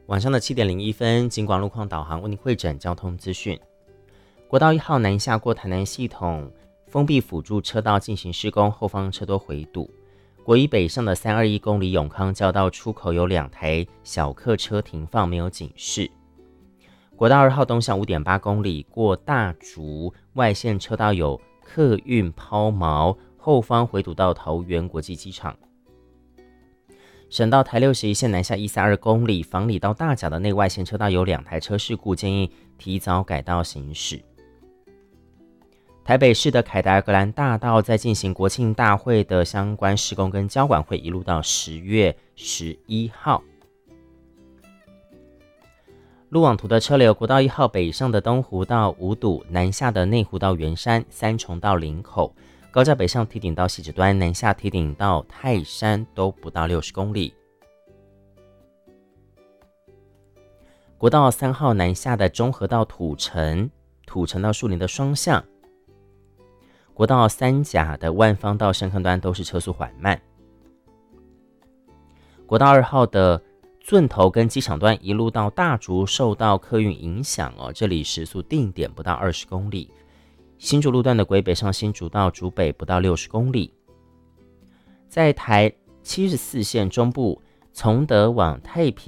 晚上的7点01分，警广路况导航为您汇整交通资讯。国道1号南下过台南系统封闭辅助车道进行施工，后方车多回堵。国一北上的321公里永康交道出口有2台小客车停放，没有警示。国道2号东向5.8公里过大竹外线车道有客运抛锚，后方回堵到桃园国际机场。省道台61线南下132公里房里到大甲的内外线车道有2台车事故，建议提早改道行驶。台北市的凯达格兰大道在进行国庆大会的相关施工跟交管会，一路到10月11号。路网图的车流，国道1号北上的东湖到五堵，南下的内湖到圆山、三重到林口，高架北上堤顶到汐止端，南下堤顶到泰山都不到60公里。国道3号南下的中和到土城，土城到树林的双向。国道3甲的万方到深坑端都是车速缓慢。国道2号的圳头跟机场端一路到大竹受到客运影响这里时速定点不到20公里。新竹路段的轨北上新竹到竹北不到60公里。在台74线中部从德往太平